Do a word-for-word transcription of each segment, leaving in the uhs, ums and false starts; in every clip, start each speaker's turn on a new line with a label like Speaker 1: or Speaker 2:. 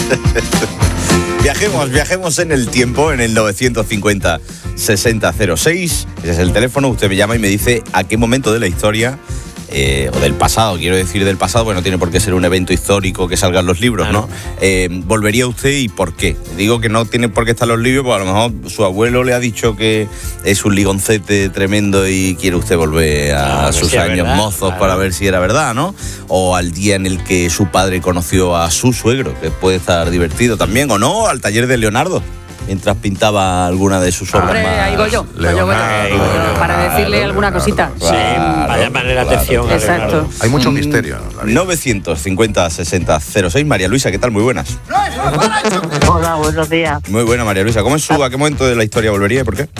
Speaker 1: Viajemos, viajemos en el tiempo, en el novecientos cincuenta sesenta cero seis. Ese es el teléfono. Usted me llama y me dice a qué momento de la historia, eh, o del pasado, quiero decir del pasado, bueno, no tiene por qué ser un evento histórico que salgan los libros, ¿no? Eh, ¿Volvería usted y por qué? Digo que no tiene por qué estar los libros, porque a lo mejor su abuelo le ha dicho que es un ligoncete tremendo y quiere usted volver a, a sus si años verdad, mozos claro. para ver si era verdad, ¿no? O al día en el que su padre conoció a su suegro, que puede estar divertido también, o no, al taller de Leonardo, mientras pintaba alguna de sus obras.
Speaker 2: Hombre,
Speaker 1: más...
Speaker 2: ahí voy yo, voy yo, voy yo, voy yo, para decirle alguna cosita.
Speaker 3: Sí, para llamarle la atención.
Speaker 2: Exacto.
Speaker 4: Hay mucho misterio.
Speaker 1: novecientos cincuenta sesenta cero seis. María Luisa, ¿qué tal? Muy buenas.
Speaker 5: Hola, buenos días.
Speaker 1: Muy buena, María Luisa. ¿Cómo es su, a qué momento de la historia volvería y por qué?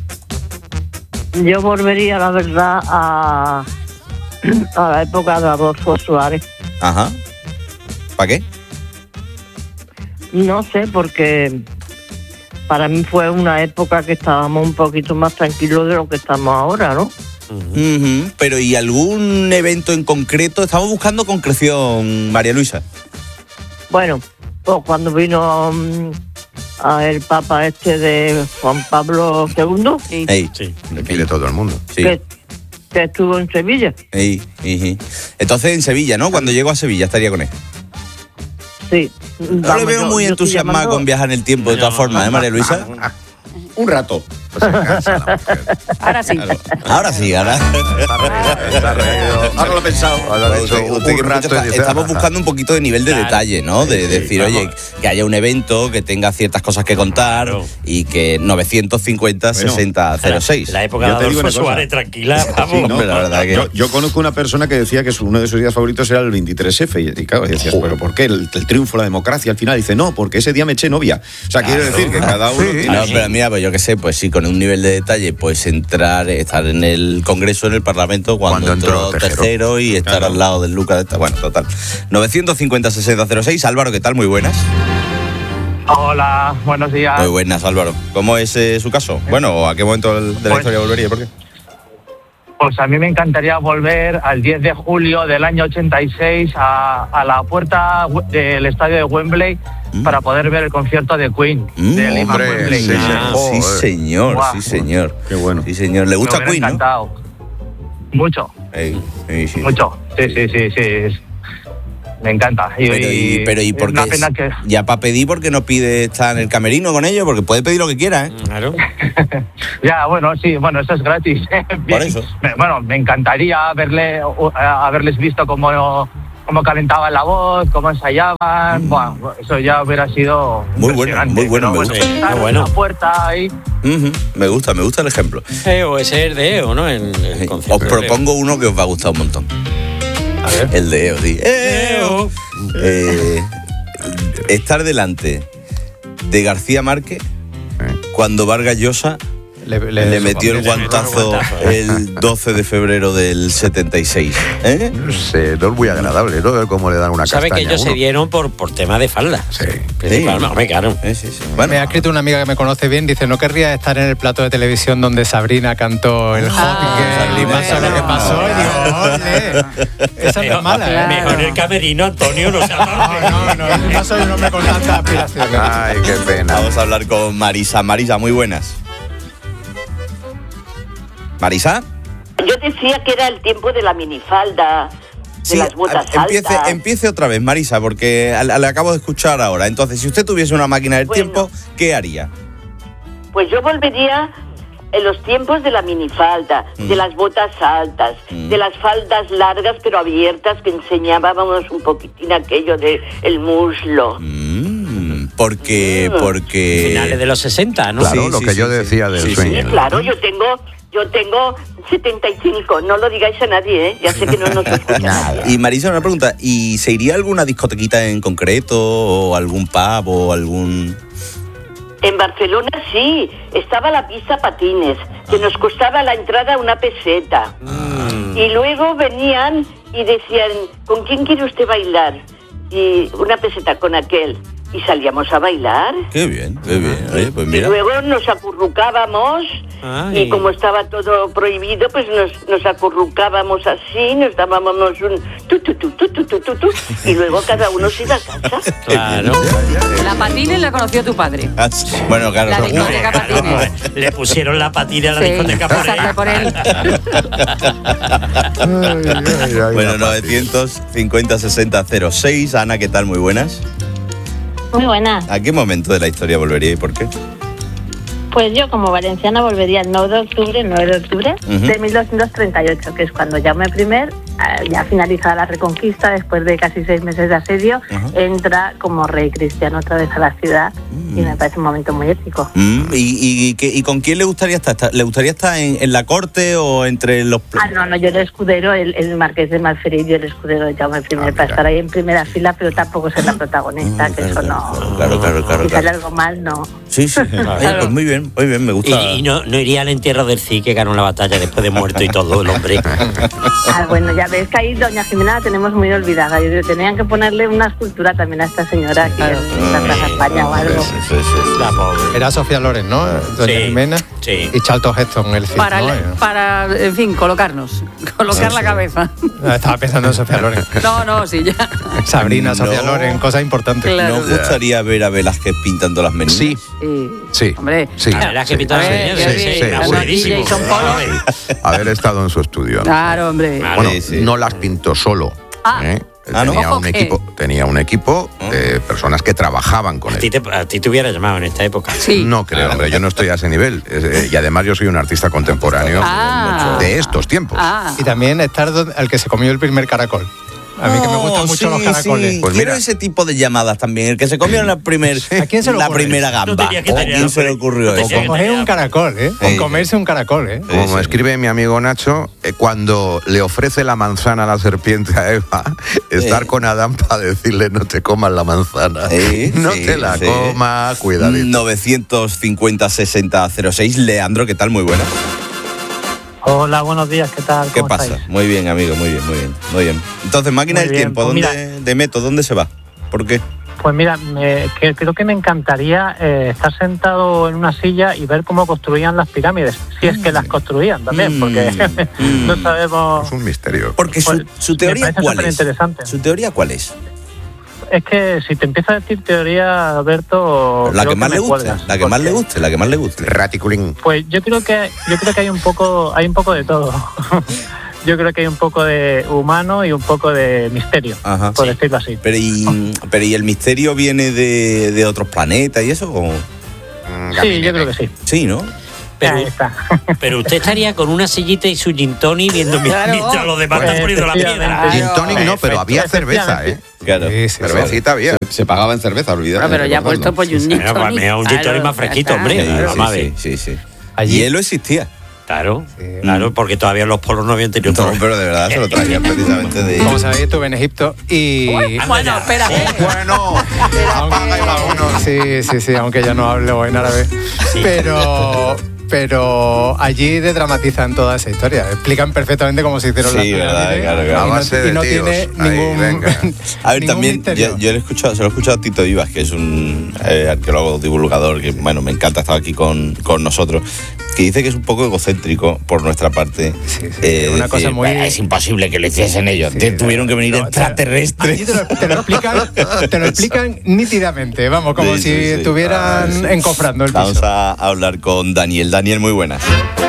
Speaker 5: Yo volvería, la verdad, a, a la época de Adolfo Suárez.
Speaker 1: Ajá. ¿Para qué?
Speaker 5: No sé, porque para mí fue una época que estábamos un poquito más tranquilos de lo que estamos ahora, ¿no?
Speaker 1: Uh-huh. Pero ¿y algún evento en concreto? Estamos buscando concreción, María Luisa.
Speaker 5: Bueno, pues cuando vino um, a el Papa este de Juan Pablo segundo,
Speaker 2: Sí.
Speaker 1: Ey,
Speaker 4: Sí, le pide todo el mundo.
Speaker 1: sí.
Speaker 5: que, que estuvo en Sevilla.
Speaker 1: Ey, iji. Entonces en Sevilla, ¿no? Cuando llego a Sevilla estaría con él.
Speaker 5: Sí.
Speaker 1: No
Speaker 5: Vamos,
Speaker 1: le veo
Speaker 5: yo-
Speaker 1: muy
Speaker 5: yo estoy
Speaker 1: entusiasmada
Speaker 5: llamando-
Speaker 1: con viajar en el tiempo de todas formas, ¿eh, María Luisa? Un rato.
Speaker 4: Pues se cansa la mujer.
Speaker 2: Ahora sí.
Speaker 1: Claro. Ahora sí, ahora.
Speaker 4: Está reído, está reído.
Speaker 1: Ahora lo he pensado.
Speaker 4: Ahora lo he
Speaker 1: Usted-
Speaker 4: hecho
Speaker 1: usted que
Speaker 4: un
Speaker 1: me
Speaker 4: rato
Speaker 1: escucha,
Speaker 4: y dice,
Speaker 1: estamos
Speaker 4: "Ah,
Speaker 1: buscando un poquito de nivel de
Speaker 3: Claro.
Speaker 1: detalle, ¿no? De, de
Speaker 4: Sí,
Speaker 1: decir,
Speaker 3: vamos.
Speaker 1: oye, que haya un evento, que tenga ciertas cosas que contar
Speaker 3: Claro.
Speaker 1: y que novecientos cincuenta sesenta cero seis.
Speaker 3: La época
Speaker 6: Yo
Speaker 3: de
Speaker 6: te digo
Speaker 3: Adolfo
Speaker 6: una cosa.
Speaker 3: Suárez, tranquila, vamos.
Speaker 6: Sí, ¿no?
Speaker 1: Hombre, la verdad que-
Speaker 6: yo, yo conozco una persona que decía que su- uno de sus días favoritos era el veintitrés efe. Y, y claro, y decías, ¿pero por qué? El, el triunfo, la democracia. Al final dice, no, porque ese día me eché novia. O sea, quiero decir que cada uno
Speaker 4: Sí.
Speaker 6: tiene...
Speaker 1: No, pero mira, pues yo qué sé, pues sí, con un nivel de detalle, pues entrar, estar en el Congreso, en el Parlamento, cuando,
Speaker 4: Cuando
Speaker 1: entró,
Speaker 4: entró Tejero.
Speaker 1: Tejero y estar
Speaker 6: Claro.
Speaker 1: al lado del Luca de esta. Bueno, total. novecientos cincuenta sesenta cero seis. Álvaro, ¿qué tal? Muy buenas.
Speaker 7: Hola, buenos días.
Speaker 1: Muy buenas, Álvaro. ¿Cómo es eh, su caso? Bueno, ¿a qué momento del- de la
Speaker 7: Pues-
Speaker 1: historia volvería? ¿Por qué?
Speaker 7: Pues a mí me encantaría volver al diez de julio del año ochenta y seis a, a la puerta we- del estadio de Wembley
Speaker 1: Mm.
Speaker 7: para poder ver el concierto de Queen.
Speaker 1: Mm,
Speaker 7: del Imam
Speaker 4: hombre,
Speaker 7: Wembley.
Speaker 4: sí, sí.
Speaker 3: Ah,
Speaker 1: Sí,
Speaker 4: Joder.
Speaker 1: señor,
Speaker 7: Guau.
Speaker 1: sí, señor.
Speaker 6: Qué bueno.
Speaker 1: Sí, señor. ¿Le
Speaker 7: Me
Speaker 1: gusta
Speaker 7: hubiera
Speaker 1: Queen, no?
Speaker 7: encantado. Mucho,
Speaker 1: Ey, sí, sí.
Speaker 7: mucho. Sí, sí, sí, sí. es- Me encanta. Y,
Speaker 1: Pero y, pero ¿y
Speaker 7: es
Speaker 1: por
Speaker 7: una
Speaker 1: qué?
Speaker 7: pena que...
Speaker 1: Ya para pedir, ¿por qué no pide estar en el camerino con ellos? Porque puede pedir lo que quiera, ¿eh?
Speaker 3: Claro.
Speaker 7: Ya, bueno, sí, bueno, eso es gratis. Bien.
Speaker 1: eso.
Speaker 7: Me- Bueno, me encantaría haberle, uh, haberles visto cómo, cómo calentaban la voz, cómo ensayaban. Bueno, eso ya hubiera sido
Speaker 1: Muy bueno,
Speaker 7: impresionante.
Speaker 1: muy bueno,
Speaker 7: Pero
Speaker 1: me gusta.
Speaker 7: estar
Speaker 3: Qué
Speaker 7: en
Speaker 3: bueno.
Speaker 7: la puerta ahí.
Speaker 1: Ujú, me gusta, me gusta el ejemplo.
Speaker 3: E O ese es de E O, ¿no? En el
Speaker 1: Os
Speaker 3: concierto.
Speaker 1: propongo uno que os va a gustar un montón.
Speaker 3: A ver.
Speaker 1: El de E O, sí.
Speaker 3: E O.
Speaker 1: Eh, estar delante de García Márquez cuando Vargas Llosa
Speaker 8: Le,
Speaker 1: le metió el
Speaker 3: le metió el
Speaker 1: guantazo
Speaker 3: guantazo, ¿eh?
Speaker 1: el doce de febrero del setenta y seis. ¿Eh?
Speaker 4: No sé, no es muy agradable, ¿no? Ver cómo le dan una
Speaker 3: Sabe
Speaker 4: castaña
Speaker 3: que ellos
Speaker 4: a
Speaker 3: se
Speaker 4: uno.
Speaker 3: dieron por, por tema de falda.
Speaker 4: Sí.
Speaker 3: Principalmente, hombre, claro.
Speaker 1: Eh, sí, sí. Bueno,
Speaker 8: Me ha escrito una amiga que me conoce bien, dice, no querría estar en el plato de televisión donde Sabrina cantó el
Speaker 2: Ah,
Speaker 8: Hot y pasó lo que pasó. Y digo, ole, esa no es mala, ¿eh?
Speaker 2: Claro.
Speaker 3: Mejor el camerino, Antonio, no se aparte.
Speaker 8: No, no, no, no soy un hombre con tantas aspiraciones.
Speaker 4: Ay, qué pena.
Speaker 1: vamos a hablar con Marisa. Marisa, muy buenas. ¿Marisa?
Speaker 9: Yo decía que era el tiempo de la minifalda, de las botas
Speaker 1: a- empiece,
Speaker 9: altas.
Speaker 1: empiece otra vez, Marisa, porque al- le acabo de escuchar ahora. Entonces, si usted tuviese una máquina del
Speaker 9: Bueno.
Speaker 1: tiempo, ¿qué haría?
Speaker 9: Pues yo volvería en los tiempos de la minifalda,
Speaker 1: Mm.
Speaker 9: de las botas altas,
Speaker 1: Mm.
Speaker 9: de las faldas largas pero abiertas que enseñábamos un poquitín aquello de el muslo.
Speaker 1: Mm, porque,
Speaker 9: Mm.
Speaker 1: porque...
Speaker 3: Finales de los sesenta, ¿no?
Speaker 4: Claro,
Speaker 1: Sí,
Speaker 4: lo
Speaker 1: sí,
Speaker 4: que
Speaker 1: sí,
Speaker 4: yo
Speaker 1: sí.
Speaker 4: decía del
Speaker 1: Sí, sí.
Speaker 4: sueño.
Speaker 9: Sí, claro, yo tengo, yo tengo setenta y cinco, no lo digáis a nadie, ¿eh? Ya sé que no nos escucha nadie.
Speaker 1: Y Marisa, una pregunta, ¿y se iría a alguna discotequita en concreto o algún pub o algún...?
Speaker 9: En Barcelona sí, estaba la pista patines, que nos costaba la entrada una peseta. Y luego venían y decían, ¿con quién quiere usted bailar? Y una peseta con aquel. y salíamos a bailar.
Speaker 1: Qué bien, qué bien. Oye, pues
Speaker 9: Y
Speaker 1: mira.
Speaker 9: luego nos acurrucábamos
Speaker 3: Ay.
Speaker 9: y como estaba todo prohibido, pues nos, nos acurrucábamos así, nos dábamos un tu tu tu tu tu tu tu tu, y luego cada uno se iba a casa.
Speaker 3: Claro.
Speaker 2: La patines la conoció tu padre.
Speaker 1: Ah, Bueno, claro.
Speaker 2: La
Speaker 1: no.
Speaker 2: discoteca patines.
Speaker 3: Le pusieron la patina a la
Speaker 2: Sí,
Speaker 3: discoteca por
Speaker 2: exacto,
Speaker 3: él.
Speaker 2: por él.
Speaker 4: Ay, ay, ay,
Speaker 1: Bueno,
Speaker 4: la
Speaker 1: novecientos cincuenta sesenta cero seis. Ana, ¿qué tal? Muy buenas.
Speaker 10: Muy buena.
Speaker 1: ¿A qué momento de la historia volvería y por qué?
Speaker 10: Pues yo como valenciana volvería el nueve de octubre, el nueve de octubre
Speaker 1: Ujú.
Speaker 10: de mil doscientos treinta y ocho, que es cuando Jaume I, eh, ya finalizada la reconquista, después de casi seis meses de asedio,
Speaker 1: Ajá.
Speaker 10: entra como rey cristiano otra vez a la ciudad y me parece un momento muy épico.
Speaker 1: Mm, ¿Y, y, y qué- y con quién le gustaría estar? ¿Está- ¿Le gustaría estar en, en la corte o entre los... pl-
Speaker 10: Ah, no, no, yo el escudero, el, el marqués de Malferillo, el escudero de Jaume I,
Speaker 4: Ah,
Speaker 10: para
Speaker 4: mira.
Speaker 10: estar ahí en primera fila, pero tampoco ser la protagonista,
Speaker 1: Ah,
Speaker 10: que
Speaker 1: claro,
Speaker 10: eso
Speaker 1: claro,
Speaker 10: no...
Speaker 1: Claro, claro, claro.
Speaker 10: Si sale
Speaker 1: claro.
Speaker 10: algo mal, no.
Speaker 1: Sí, sí. Oye, pues muy bien, muy bien, me
Speaker 3: Y,
Speaker 1: gusta.
Speaker 3: y no, no iría al entierro del C I que ganó la batalla después de muerto y todo el hombre.
Speaker 10: Ah, bueno, ya ves que ahí doña Jimena la tenemos muy olvidada. Yo digo, tenían que ponerle una escultura también a esta señora aquí
Speaker 2: Claro.
Speaker 10: en la Plaza España o algo.
Speaker 1: Sí, sí, sí, sí.
Speaker 3: La pobre.
Speaker 8: Era Sofía Loren, ¿no? Doña
Speaker 3: Sí,
Speaker 8: Jimena.
Speaker 3: sí.
Speaker 8: Y Charlton Heston, el Cid,
Speaker 2: Para,
Speaker 8: ¿no?
Speaker 2: el- para, en fin, colocarnos. Colocar la cabeza.
Speaker 8: Ah, Estaba pensando en Sofía Loren.
Speaker 2: No, no, sí, ya.
Speaker 8: Sabrina, Sofía
Speaker 1: No.
Speaker 8: Loren, cosas importantes.
Speaker 2: Claro.
Speaker 1: ¿No os gustaría ver a Velázquez pintando las menudas?
Speaker 4: Sí,
Speaker 2: Sí.
Speaker 4: sí.
Speaker 2: Hombre.
Speaker 4: Sí.
Speaker 3: La verdad es que
Speaker 4: sí.
Speaker 3: pintaba
Speaker 2: A ver,
Speaker 3: bien,
Speaker 2: qué
Speaker 3: sí,
Speaker 2: bien.
Speaker 3: sí,
Speaker 2: Claro,
Speaker 3: aburridísimo.
Speaker 2: D J Son Polo.
Speaker 4: Haber estado en su estudio. ¿no?
Speaker 2: Claro, hombre.
Speaker 3: Claro.
Speaker 4: Bueno,
Speaker 1: Sí, sí.
Speaker 4: no las pintó solo.
Speaker 2: Ah.
Speaker 4: ¿eh?
Speaker 1: Ah, ¿no?
Speaker 4: tenía,
Speaker 2: Ojo
Speaker 4: un
Speaker 2: que-
Speaker 4: equipo, tenía un equipo de personas que trabajaban con
Speaker 3: A
Speaker 4: él.
Speaker 3: ti, te, a ti te hubiera llamado en esta época.
Speaker 2: Sí.
Speaker 4: No creo, hombre, yo no estoy a ese nivel. Es, eh, y además yo soy un artista contemporáneo
Speaker 2: Ah.
Speaker 4: de estos tiempos.
Speaker 2: Ah.
Speaker 8: Y también estar donde- el que se comió el primer caracol. A mí que me gustan
Speaker 1: Oh,
Speaker 8: mucho
Speaker 1: sí,
Speaker 8: los caracoles.
Speaker 1: sí.
Speaker 4: Pues
Speaker 1: Quiero
Speaker 4: mira.
Speaker 1: ese tipo de llamadas también. El que se comió en la, primer,
Speaker 8: ¿A quién se le
Speaker 1: la
Speaker 8: ocurre?
Speaker 1: primera
Speaker 3: No
Speaker 1: gamba.
Speaker 3: tenía que
Speaker 1: ¿A
Speaker 3: tener
Speaker 1: quién se le
Speaker 3: hambre.
Speaker 1: ocurrió
Speaker 3: No
Speaker 1: eso?
Speaker 3: tenía
Speaker 8: O
Speaker 3: que
Speaker 8: coger un caracol, ¿eh?
Speaker 1: Sí.
Speaker 8: O comerse un caracol, ¿eh?
Speaker 4: Como
Speaker 1: sí.
Speaker 4: escribe mi amigo Nacho, eh, cuando le ofrece la manzana a la serpiente a Eva, estar
Speaker 1: Eh.
Speaker 4: con Adán para decirle no te comas la manzana.
Speaker 1: Sí,
Speaker 4: no
Speaker 1: sí,
Speaker 4: te la
Speaker 1: sí.
Speaker 4: comas, cuidadito.
Speaker 1: novecientos cincuenta sesenta cero seis. Leandro, ¿qué tal? Muy buena.
Speaker 11: Hola, buenos días, ¿qué tal?
Speaker 1: ¿Qué
Speaker 11: ¿Cómo
Speaker 1: pasa?
Speaker 11: estáis?
Speaker 1: Muy bien, amigo, muy bien, muy bien. Muy bien. Entonces, máquina
Speaker 11: Muy
Speaker 1: del
Speaker 11: bien,
Speaker 1: tiempo,
Speaker 11: pues
Speaker 1: ¿dónde, de Meto, ¿dónde se va? ¿Por qué?
Speaker 11: Pues mira, me- que, creo que me encantaría eh, estar sentado en una silla y ver cómo construían las pirámides, si es que las construían también,
Speaker 1: Mm,
Speaker 11: porque
Speaker 1: mm.
Speaker 11: no sabemos...
Speaker 4: Es un misterio.
Speaker 1: Porque su,
Speaker 11: Pues,
Speaker 1: su
Speaker 11: me
Speaker 1: teoría
Speaker 11: parece
Speaker 1: cuál es.
Speaker 11: superinteresante.
Speaker 1: ¿Su teoría cuál es?
Speaker 11: Es que si te empiezo a decir teoría, Alberto...
Speaker 1: La
Speaker 11: creo
Speaker 1: que más
Speaker 11: me
Speaker 1: le guste,
Speaker 11: cuelgas,
Speaker 1: la que más le
Speaker 11: porque-
Speaker 1: guste, la que más le guste.
Speaker 4: Raticulín.
Speaker 11: Pues yo creo que yo creo que hay un poco hay un poco de todo. Yo creo que hay un poco de humano y un poco de misterio,
Speaker 1: Ajá.
Speaker 11: por
Speaker 1: Sí.
Speaker 11: decirlo así.
Speaker 1: Pero y, pero ¿y el misterio viene de, de otros planetas y eso? ¿O?
Speaker 11: Sí, yo creo que sí.
Speaker 1: Sí, ¿no?
Speaker 3: Pero,
Speaker 11: Ahí está.
Speaker 3: pero usted estaría con una sillita y su gin tonic viendo mi-
Speaker 2: Claro.
Speaker 3: mientras los demás están poniendo la piedra.
Speaker 2: Claro.
Speaker 4: Gin tonic no, pero había cerveza, ¿eh?
Speaker 1: Claro.
Speaker 8: Sí, sí,
Speaker 4: Cervecita había.
Speaker 6: Se pagaba en cerveza, olvidad.
Speaker 2: Bueno, pero ya ha puesto pues un gin
Speaker 3: Bueno, pues
Speaker 2: tonic.
Speaker 3: me da un gin tonic más fresquito,
Speaker 2: ya está.
Speaker 3: hombre.
Speaker 1: Sí,
Speaker 3: Claro,
Speaker 1: sí,
Speaker 3: vamos a
Speaker 1: sí,
Speaker 3: ver.
Speaker 1: sí, sí.
Speaker 8: Allí-
Speaker 1: Hielo existía.
Speaker 3: Claro,
Speaker 8: Sí.
Speaker 3: claro, porque todavía los polos no habían tenido
Speaker 1: No,
Speaker 3: todo.
Speaker 1: pero de verdad se lo traían precisamente de...
Speaker 8: Como sabéis, estuve en Egipto y...
Speaker 2: Bueno, espera.
Speaker 4: Bueno, apaga y vámonos.
Speaker 8: Sí, sí, sí, aunque ya no hablo en árabe. Pero, pero allí desdramatizan toda esa historia. Explican perfectamente cómo se hicieron
Speaker 1: Sí,
Speaker 8: las
Speaker 1: verdad,
Speaker 8: pirámides.
Speaker 1: claro, claro.
Speaker 8: Y no-
Speaker 4: A base de
Speaker 8: y no
Speaker 4: tíos.
Speaker 8: tiene
Speaker 4: Ahí,
Speaker 8: ningún,
Speaker 4: venga.
Speaker 1: A ver,
Speaker 8: ningún
Speaker 1: también
Speaker 8: misterio.
Speaker 1: yo, yo le he escuchado, se lo he escuchado a Tito Vivas, que es un eh, arqueólogo divulgador que, bueno, me encanta, estar aquí con, con nosotros, que dice que es un poco egocéntrico por nuestra parte.
Speaker 8: Sí, sí,
Speaker 1: eh,
Speaker 8: una cosa
Speaker 1: decir,
Speaker 8: muy-
Speaker 1: "Bah, es imposible que lo hiciesen ellos.
Speaker 8: Sí,
Speaker 1: Te- tuvieron que venir
Speaker 8: no,
Speaker 1: extraterrestres.
Speaker 8: Allí te lo, te lo explican, te lo explican nítidamente, vamos, como
Speaker 1: Sí,
Speaker 8: si
Speaker 1: sí, sí.
Speaker 8: estuvieran
Speaker 1: Ah, sí.
Speaker 8: encofrando el
Speaker 1: Vamos
Speaker 8: piso.
Speaker 1: a hablar con Daniel. Daniel, muy buenas.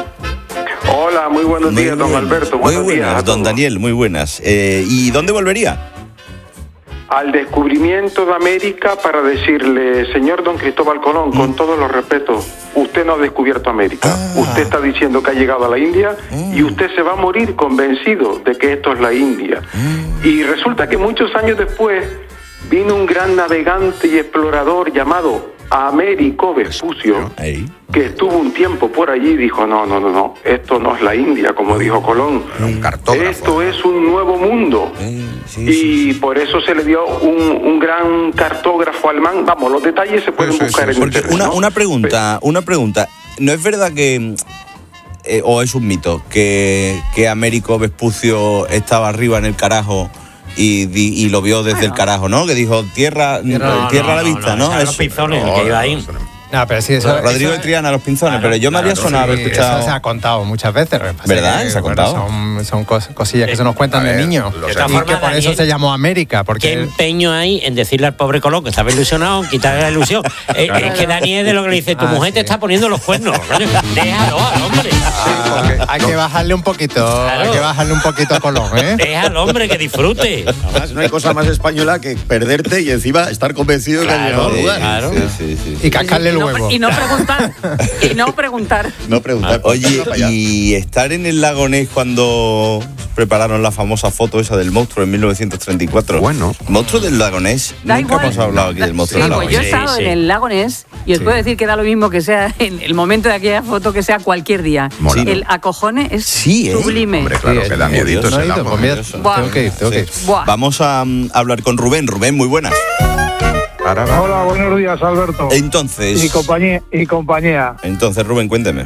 Speaker 12: Hola, muy buenos
Speaker 1: Muy
Speaker 12: días, don
Speaker 1: buenas.
Speaker 12: Alberto.
Speaker 1: Muy
Speaker 12: Buenos días a
Speaker 1: buenas, don
Speaker 12: todos.
Speaker 1: Daniel, muy buenas. Eh, ¿Y dónde volvería?
Speaker 12: Al descubrimiento de América para decirle, señor don Cristóbal Colón, con todos los respetos, usted no ha descubierto América.
Speaker 1: Ah.
Speaker 12: Usted está diciendo que ha llegado a la India y usted se va a morir convencido de que esto es la India. Y resulta que muchos años después vino un gran navegante y explorador llamado Américo Vespucio,
Speaker 1: Ahí.
Speaker 12: que estuvo un tiempo por allí y dijo, no, no, no, no, esto no es la India, como dijo Colón.
Speaker 4: Era un cartógrafo.
Speaker 12: Esto es un nuevo mundo.
Speaker 1: Eh, sí,
Speaker 12: Y
Speaker 1: sí, sí.
Speaker 12: por eso se le dio un, un gran cartógrafo alemán. Vamos, los detalles se pueden
Speaker 4: Sí, sí,
Speaker 12: buscar
Speaker 4: sí,
Speaker 12: en
Speaker 4: sí.
Speaker 1: Porque
Speaker 12: internet,
Speaker 1: una,
Speaker 12: ¿no?
Speaker 1: una pregunta, una pregunta. ¿No es verdad que, eh, o es un mito, que, que Américo Vespucio estaba arriba en el carajo y, di- y lo vio desde
Speaker 2: Bueno.
Speaker 1: el carajo, ¿no? Que dijo tierra,
Speaker 8: Tierra-
Speaker 1: tierra,
Speaker 3: no,
Speaker 1: a la
Speaker 3: no,
Speaker 1: vista,
Speaker 3: no,
Speaker 1: ¿no?
Speaker 3: eran los
Speaker 1: Eso.
Speaker 3: pinzones, el que iba ahí.
Speaker 8: No, pero sí, eso.
Speaker 1: Rodrigo
Speaker 8: eso-
Speaker 1: de Triana, los pinzones, pero yo me había sonado haber
Speaker 8: Sí,
Speaker 1: escuchado.
Speaker 8: Eso se ha contado muchas veces. lo que pasa
Speaker 1: ¿Verdad?
Speaker 8: es que,
Speaker 1: ¿Se ha
Speaker 8: bueno,
Speaker 1: contado?
Speaker 8: son son cos- cosillas que se nos cuentan
Speaker 4: A
Speaker 8: de
Speaker 4: ver,
Speaker 8: niños.
Speaker 4: lo
Speaker 8: Y
Speaker 4: sé. De todas
Speaker 8: que
Speaker 3: formas,
Speaker 8: por eso
Speaker 3: Daniel,
Speaker 8: se llamó América.
Speaker 3: ¿Qué
Speaker 8: Porque
Speaker 3: empeño hay en decirle al pobre Colón que estaba ilusionado, quitarle la ilusión? Eh, Es que Daniel de lo que le dice, tu
Speaker 8: Ah,
Speaker 3: mujer te
Speaker 8: sí.
Speaker 3: está poniendo los cuernos. Déjalo al hombre.
Speaker 8: hay que bajarle un poquito. Hay que bajarle un poquito a Colón, ¿eh?
Speaker 3: Deja al hombre que disfrute.
Speaker 6: Además, no hay cosa más española que perderte y encima estar convencido de que has
Speaker 3: Claro,
Speaker 6: llegado al
Speaker 1: Sí,
Speaker 6: lugar.
Speaker 3: Claro.
Speaker 1: sí, sí, sí.
Speaker 8: Y cascarle el
Speaker 2: Y no-
Speaker 8: huevo.
Speaker 2: Y no preguntar. Y no preguntar.
Speaker 6: No preguntar.
Speaker 1: Oye,
Speaker 6: para allá.
Speaker 1: y estar en el lago Ness cuando prepararon la famosa foto esa del monstruo en mil novecientos treinta y cuatro.
Speaker 4: Bueno.
Speaker 1: Monstruo del lago Ness.
Speaker 2: Da
Speaker 1: Nunca
Speaker 2: igual.
Speaker 1: hemos hablado aquí del monstruo
Speaker 2: Sí,
Speaker 1: del lago
Speaker 2: pues yo he
Speaker 1: Ness.
Speaker 2: estado
Speaker 3: Sí,
Speaker 2: en
Speaker 3: sí.
Speaker 2: el lago Ness y os
Speaker 8: Sí.
Speaker 2: puedo decir que da lo mismo que sea en el momento de aquella foto que sea cualquier día.
Speaker 4: Mola.
Speaker 2: El acojone es
Speaker 1: Sí, ¿eh?
Speaker 2: sublime.
Speaker 4: Hombre, claro,
Speaker 8: Sí,
Speaker 4: que da
Speaker 8: es
Speaker 4: miedito
Speaker 1: curioso.
Speaker 8: No he
Speaker 4: ese
Speaker 8: ido,
Speaker 4: lago.
Speaker 8: pues mira,
Speaker 1: Curioso.
Speaker 2: Buah.
Speaker 8: tengo que ir, tengo que ir.
Speaker 1: Sí.
Speaker 2: Buah.
Speaker 1: Vamos a um, hablar con Rubén. Rubén, muy buenas.
Speaker 4: Ahora va.
Speaker 13: Hola, buenos días, Alberto.
Speaker 1: Entonces,
Speaker 13: Y compañía, y compañía.
Speaker 1: entonces Rubén, cuénteme.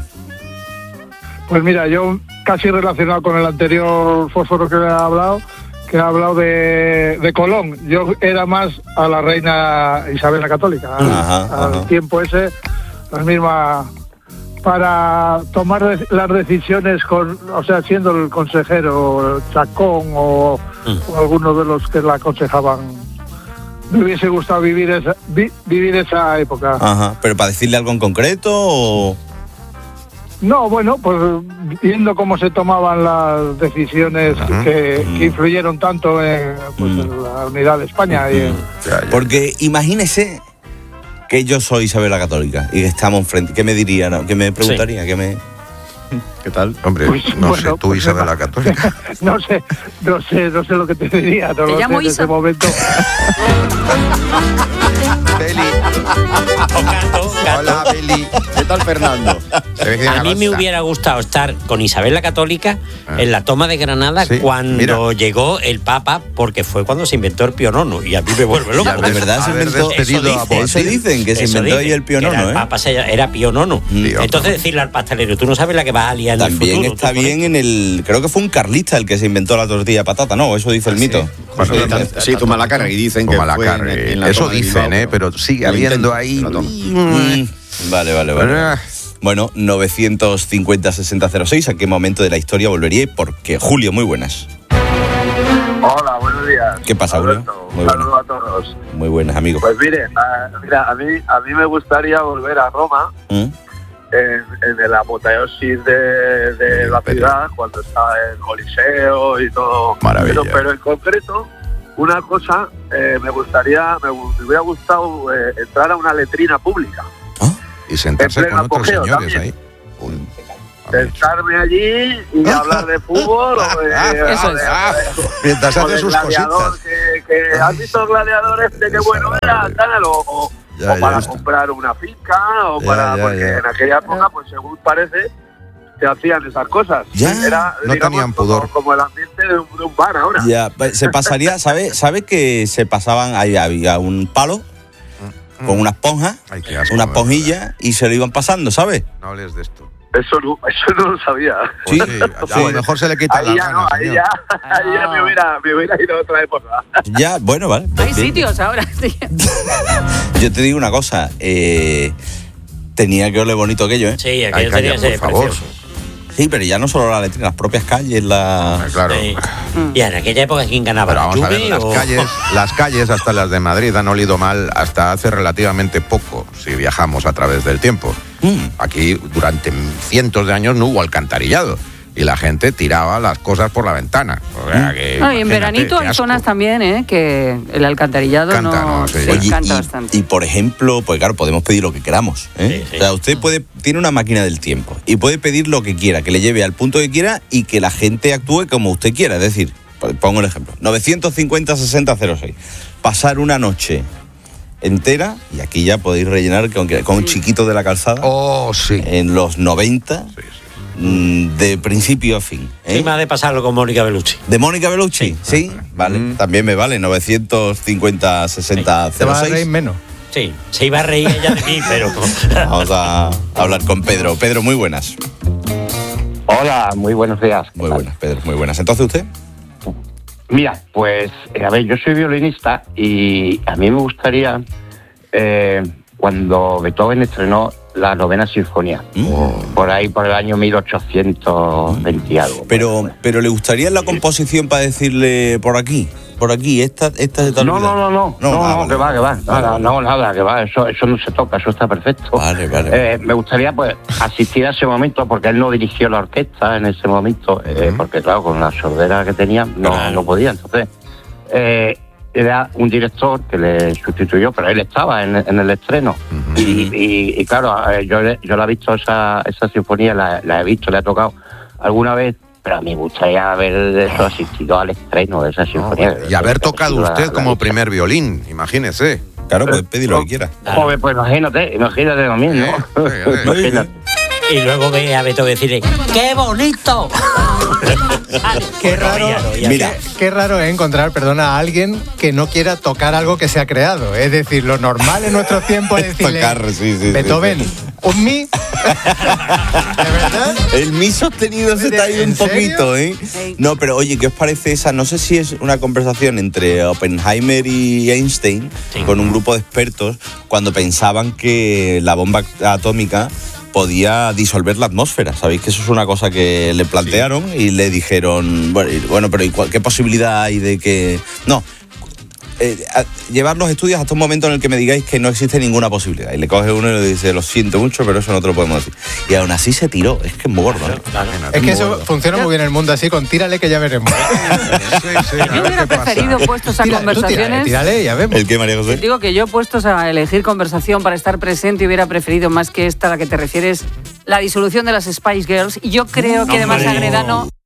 Speaker 13: Pues mira, yo casi relacionado con el anterior fósforo que he hablado, que ha hablado de, de Colón. Yo era más a la reina Isabel la Católica, al,
Speaker 1: Ajá,
Speaker 13: al
Speaker 1: ajá.
Speaker 13: tiempo ese, la misma, para tomar de- las decisiones, con, o sea, siendo el consejero Chacón o, o alguno de los que la aconsejaban. Me hubiese gustado vivir esa, vi- vivir esa época.
Speaker 1: Ajá. ¿Pero para decirle algo en concreto o...?
Speaker 13: No, bueno, pues viendo cómo se tomaban las decisiones que, que influyeron tanto en, pues, en la unidad de España. Y en-
Speaker 1: Porque imagínese que yo soy Isabel la Católica y que estamos enfrente. ¿Qué me diría? No? ¿Qué me preguntaría? ¿Qué me...?
Speaker 6: ¿Qué tal?
Speaker 4: Hombre,
Speaker 13: Pues,
Speaker 4: no
Speaker 13: bueno,
Speaker 4: sé, tú
Speaker 13: pues,
Speaker 4: Isabel la Católica.
Speaker 13: no sé, no sé, no sé lo que te diría, no
Speaker 2: Te
Speaker 13: lo sé
Speaker 2: llamo
Speaker 13: en
Speaker 2: Isa.
Speaker 13: ese momento.
Speaker 4: Beli.
Speaker 3: O Gato, Gato.
Speaker 4: Hola, Beli.
Speaker 6: ¿Qué tal, Fernando?
Speaker 4: Se ve que
Speaker 3: A mí me
Speaker 4: avanza.
Speaker 3: hubiera gustado estar con Isabel la Católica
Speaker 4: Ah.
Speaker 3: en la toma de Granada
Speaker 4: Sí,
Speaker 3: cuando
Speaker 4: mira.
Speaker 3: llegó el Papa, porque fue cuando se inventó el pionono. Y a mí me vuelve loco.
Speaker 4: Ya
Speaker 1: ¿De
Speaker 4: ves,
Speaker 1: verdad se
Speaker 4: haber
Speaker 1: inventó?
Speaker 4: despedido
Speaker 3: Eso
Speaker 4: a
Speaker 3: dice,
Speaker 1: Eso
Speaker 4: Boabdil.
Speaker 1: dicen, que se
Speaker 3: Eso
Speaker 1: inventó
Speaker 3: dice,
Speaker 1: ahí el
Speaker 3: que era,
Speaker 1: pionono,
Speaker 3: el
Speaker 1: ¿eh?
Speaker 3: Papa se llama- era pionono.
Speaker 4: Tío,
Speaker 3: Entonces
Speaker 4: no.
Speaker 3: decirle al pastelero, tú no sabes la que vas a liar en el
Speaker 1: También
Speaker 3: futuro.
Speaker 1: está
Speaker 3: tú con
Speaker 1: bien en el... Creo que fue un carlista el que se inventó la tortilla de patata, ¿no? Eso dice el mito.
Speaker 4: Bueno,
Speaker 1: Eso
Speaker 4: tan-
Speaker 1: dice.
Speaker 6: Sí, toma la cara y dicen que
Speaker 4: Toma la
Speaker 6: fue
Speaker 4: cara.
Speaker 6: en- en la
Speaker 4: Eso
Speaker 6: toma de
Speaker 4: dicen,
Speaker 6: Bilbao,
Speaker 4: ¿eh? Pero sigue
Speaker 6: lo
Speaker 4: habiendo
Speaker 6: intenta,
Speaker 4: ahí...
Speaker 6: la toma.
Speaker 1: Mm, Vale, vale, vale.
Speaker 4: Ah.
Speaker 1: Bueno, novecientos cincuenta sesenta cero seis, ¿a qué momento de la historia volvería? Porque Julio, muy buenas.
Speaker 14: Hola, buenos días.
Speaker 1: ¿Qué pasa, Julio?
Speaker 14: Alberto,
Speaker 1: Muy
Speaker 14: un saludo
Speaker 1: buenas.
Speaker 14: a todos.
Speaker 1: Muy buenas, amigo.
Speaker 14: Pues mire, a, mira, a mí a mí me gustaría volver a Roma
Speaker 1: ¿Mm?
Speaker 14: en, en el apoteosis de, de la ciudad, cuando estaba el Coliseo y todo.
Speaker 4: Maravilla.
Speaker 14: Pero, pero en concreto, una cosa, eh, me gustaría, me, gu- me hubiera gustado eh, entrar a una letrina pública.
Speaker 4: Y sentarse
Speaker 14: En pleno
Speaker 4: con otros
Speaker 14: apogeo
Speaker 4: señores
Speaker 14: también.
Speaker 4: ahí. Uy,
Speaker 14: Sentarme allí y hablar de fútbol o de,
Speaker 2: Eso
Speaker 14: o de-
Speaker 2: es.
Speaker 4: Mientras
Speaker 14: o
Speaker 4: hace
Speaker 14: de
Speaker 4: sus
Speaker 14: gladiador,
Speaker 4: cositas.
Speaker 14: que, que has visto el gladiador este, que bueno era, tal, o, o-
Speaker 4: Ya,
Speaker 14: o
Speaker 4: ya.
Speaker 14: para comprar una finca, o
Speaker 4: Ya,
Speaker 14: para,
Speaker 4: ya,
Speaker 14: porque
Speaker 4: ya.
Speaker 14: en aquella época, pues según parece, se hacían esas cosas.
Speaker 1: Ya,
Speaker 14: Era,
Speaker 4: no
Speaker 14: digamos,
Speaker 4: tenían pudor.
Speaker 14: Como, como el ambiente de un, de un bar ahora.
Speaker 1: Ya, pa- se pasaría, ¿sabe, ¿sabe que se pasaban, ahí había un palo con una esponja,
Speaker 4: Ay, qué asco,
Speaker 1: una
Speaker 4: de
Speaker 1: esponjilla y se lo iban pasando, ¿sabes?
Speaker 4: No hables de esto.
Speaker 14: Eso no, eso no lo sabía.
Speaker 1: Sí,
Speaker 4: Sí, a lo mejor se le quita
Speaker 14: Ahí
Speaker 4: la
Speaker 14: ya no,
Speaker 4: gana,
Speaker 14: ahí
Speaker 4: señor.
Speaker 14: ya, ahí ya me hubiera, me hubiera ido a otra época.
Speaker 1: Ya, bueno, vale.
Speaker 2: Hay
Speaker 1: bien.
Speaker 2: sitios ahora. sí.
Speaker 1: Yo te digo una cosa, eh, tenía que oler bonito aquello, ¿eh?
Speaker 3: Sí,
Speaker 4: Ay,
Speaker 3: aquello
Speaker 4: calla,
Speaker 3: tenía que ser
Speaker 4: por favor.
Speaker 3: precioso.
Speaker 1: Sí, pero ya no solo la letrina, las propias calles, la...
Speaker 4: Ah, Claro.
Speaker 3: Sí. Y en aquella época, ¿quién ganaba?
Speaker 4: Pero vamos a ver,
Speaker 3: ¿Juve
Speaker 4: las
Speaker 3: o-
Speaker 4: calles, las calles, hasta las de Madrid, han olido mal hasta hace relativamente poco, si viajamos a través del tiempo.
Speaker 1: Mm.
Speaker 4: Aquí, durante cientos de años, no hubo alcantarillado. Y la gente tiraba las cosas por la ventana. O sea, que,
Speaker 2: No, y en
Speaker 4: imagínate,
Speaker 2: veranito
Speaker 4: qué
Speaker 2: hay
Speaker 4: asco.
Speaker 2: zonas también, ¿eh? Que el alcantarillado
Speaker 4: Canta,
Speaker 2: no,
Speaker 4: ¿no? Sí,
Speaker 2: se
Speaker 4: ya.
Speaker 1: Oye,
Speaker 2: encanta
Speaker 1: y,
Speaker 2: bastante.
Speaker 1: y, por ejemplo, pues claro, podemos pedir lo que queramos. ¿eh?
Speaker 3: Sí, sí.
Speaker 1: O sea, usted puede, tiene una máquina del tiempo y puede pedir lo que quiera, que le lleve al punto que quiera y que la gente actúe como usted quiera. Es decir, pues, pongo el ejemplo, novecientos cincuenta sesenta cero seis. Pasar una noche entera, y aquí ya podéis rellenar con, con un chiquito de la calzada,
Speaker 4: Oh, sí.
Speaker 1: en los noventa, mm, de principio a fin. ¿eh?
Speaker 3: Sí, más de pasarlo con Mónica Bellucci.
Speaker 1: ¿De Mónica Bellucci? Sí, vale, también me vale, novecientos cincuenta sesenta
Speaker 8: Te
Speaker 1: cero
Speaker 8: vas a reír
Speaker 1: seis.
Speaker 8: menos.
Speaker 3: Sí, se iba a reír ella de mí, pero...
Speaker 1: Vamos a hablar con Pedro. Pedro, muy buenas.
Speaker 15: Hola, muy buenos días.
Speaker 1: Muy buenas, Pedro, muy buenas. ¿Entonces usted?
Speaker 15: Mira, pues, eh, a ver, yo soy violinista y a mí me gustaría, eh, cuando Beethoven estrenó la novena sinfonía, mm. por ahí por el año mil ochocientos veinte y algo.
Speaker 1: Pero, pero ¿le gustaría la composición para decirle por aquí? Por aquí, esta, esta se te
Speaker 15: No, no, no, no, no, no,
Speaker 1: ah,
Speaker 15: no
Speaker 1: vale.
Speaker 15: que va, que va, nada, no, nada, que va, eso, eso no se toca, eso está perfecto.
Speaker 1: Vale, vale.
Speaker 15: Eh, me gustaría, pues, asistir a ese momento, porque él no dirigió la orquesta en ese momento, eh, uh-huh. porque, claro, con la sordera que tenía, no, claro. no podía, entonces, eh, era un director que le sustituyó, pero él estaba en, en el estreno, uh-huh. y, y, y, claro, yo, yo la he visto, esa, esa sinfonía, la, la he visto, le ha tocado alguna vez, pero a mí me gustaría haber eso, asistido al estreno de esa sinfonía.
Speaker 4: No, y haber tocado usted la, como la primer violín, imagínese.
Speaker 1: Claro, pues pedir lo que quiera.
Speaker 15: Joder, pues imagínate, imagínate lo mismo. Imagínate.
Speaker 3: Y luego ve a Beto decirle, ¡qué bonito!
Speaker 8: Qué raro, Mira. Qué, qué raro es encontrar, perdona, a alguien que no quiera tocar algo que se ha creado. Es decir, lo normal en nuestros tiempos es decirle,
Speaker 1: tocar, sí, sí,
Speaker 8: Beethoven,
Speaker 1: sí, sí.
Speaker 8: un mi. ¿De verdad?
Speaker 1: El mi sostenido se te ha ido un poquito, ¿eh? Sí. No, pero oye, ¿qué os parece esa? No sé si es una conversación entre Oppenheimer y Einstein, sí. con un grupo de expertos, cuando pensaban que la bomba atómica podía disolver la atmósfera. Sabéis que eso es una cosa que le plantearon sí. y le dijeron, bueno, bueno pero ¿qué posibilidad hay de que...? No, eh, llevar los estudios hasta un momento en el que me digáis que no existe ninguna posibilidad. Y le coge uno y le dice, lo siento mucho, pero eso no te lo podemos decir. Y aún así se tiró. Es que es muy gordo, ¿no?
Speaker 8: Claro, es que eso gordo. Funciona muy bien en el mundo así, con tírale que ya veremos.
Speaker 2: sí, sí, yo hubiera preferido puestos a Tira, conversaciones...
Speaker 8: Tírale, tírale, ya vemos.
Speaker 1: ¿El qué, María José?
Speaker 2: Digo que yo puestos a elegir conversación para estar presente hubiera preferido más que esta a la que te refieres, la disolución de las Spice Girls. Y yo creo que de más agredano...